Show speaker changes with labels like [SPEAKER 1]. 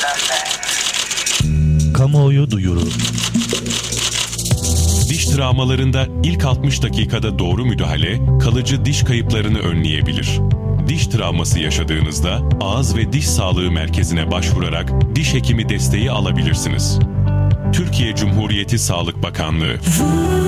[SPEAKER 1] Kamuoyu duyuru.
[SPEAKER 2] Diş travmalarında ilk 60 dakikada doğru müdahale, kalıcı diş kayıplarını önleyebilir. Diş travması yaşadığınızda ağız ve diş sağlığı merkezine başvurarak diş hekimi desteği alabilirsiniz. Türkiye Cumhuriyeti Sağlık Bakanlığı